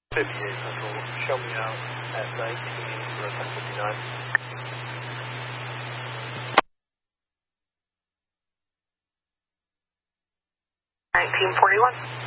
58 Central, show me out at 19 or 1059. 1941.